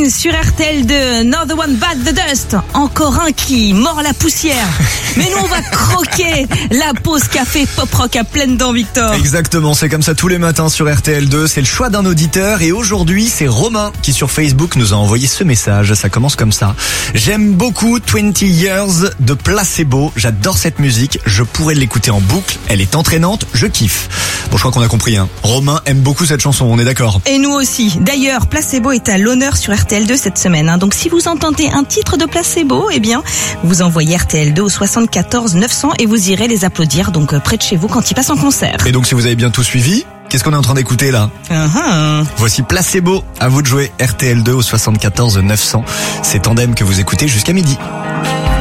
Queen sur RTL2. Another one bite the dust. Encore un qui mord la poussière. Mais nous, on va croquer la pause café pop rock à pleines dents, Victor. Exactement, c'est comme ça tous les matins sur RTL2. C'est le choix d'un auditeur et aujourd'hui, c'est Romain qui sur Facebook nous a envoyé ce message. Ça commence comme ça. J'aime beaucoup 20 Years de Placebo. J'adore cette musique. Je pourrais l'écouter en boucle. Elle est entraînante. Je kiffe. Bon, je crois qu'on a compris, hein. Romain aime beaucoup cette chanson. On est d'accord. Et nous aussi. D'ailleurs, Placebo est à l'honneur sur RTL2 cette semaine. Donc si vous entendez un titre de Placebo, eh bien, vous envoyez RTL2 au 74 900 et vous irez les applaudir donc près de chez vous quand ils passent en concert. Et donc si vous avez bien tout suivi, qu'est-ce qu'on est en train d'écouter là? Voici Placebo. À vous de jouer. RTL2 au 74 900. C'est Tandem que vous écoutez jusqu'à midi.